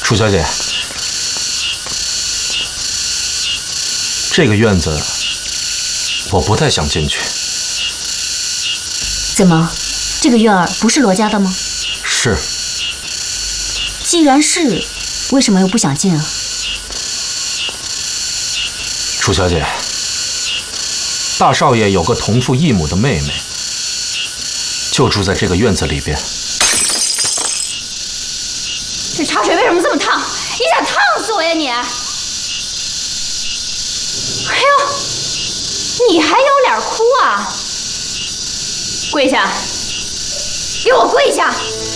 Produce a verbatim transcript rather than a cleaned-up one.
楚小姐，这个院子我不太想进去。 怎么，这个院儿不是罗家的吗？ 是。 既然是，为什么又不想进啊？ 楚小姐，大少爷有个同父异母的妹妹，就住在这个院子里边。 这茶水为什么这么烫？你想烫死我呀你！哎呦，你还有脸哭啊？跪下，给我跪下！